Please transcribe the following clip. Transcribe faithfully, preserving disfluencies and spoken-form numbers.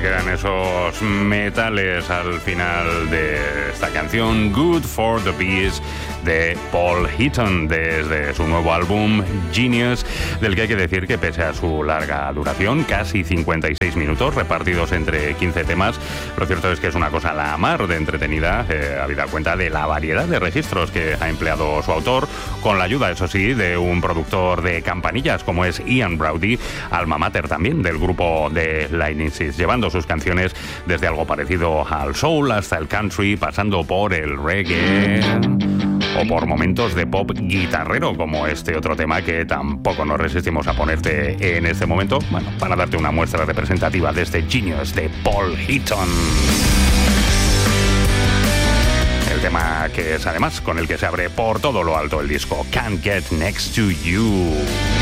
quedan esos metales al final de esta canción Good for the Peace de Paul Heaton, desde su nuevo álbum Genius, del que hay que decir que pese a su larga duración, casi cincuenta y seis minutos repartidos entre quince temas, lo cierto es que es una cosa la mar de entretenida, eh, habida cuenta de la variedad de registros que ha empleado su autor, con la ayuda, eso sí, de un productor de campanillas como es Ian Braudy, alma mater también del grupo de Lightning Seeds, llevando sus canciones desde algo parecido al soul hasta el country, pasando por el reggae o por momentos de pop guitarrero, como este otro tema que tampoco nos resistimos a ponerte en este momento, bueno, para darte una muestra representativa de este Genius de Paul Heaton. El tema que es además con el que se abre por todo lo alto el disco Can't Get Next to You.